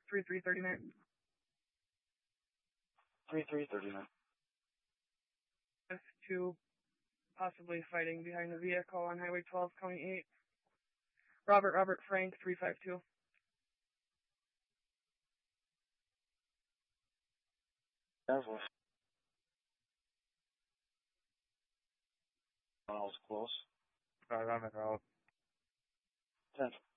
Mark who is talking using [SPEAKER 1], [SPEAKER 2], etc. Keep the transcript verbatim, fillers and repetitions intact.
[SPEAKER 1] three three thirty-nine.
[SPEAKER 2] three three thirty-nine.
[SPEAKER 1] F two, possibly fighting behind the vehicle on Highway twelve, County eight. Robert, Robert, Frank, three five two.
[SPEAKER 2] Careful. Miles close.
[SPEAKER 3] Five on the road.
[SPEAKER 2] ten.